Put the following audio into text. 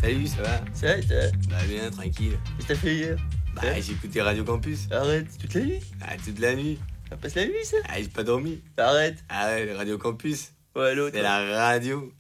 Salut, ça va? Ça va, ça va? Bah bien, tranquille. Qu'est-ce que t'as fait hier? Bah j'ai écouté Radio Campus. Arrête, toute la nuit? Ah, toute la nuit. Ça passe la nuit, ça? Ah, j'ai pas dormi. Arrête. Ah ouais, Radio Campus. Ouais, l'autre. C'est la radio.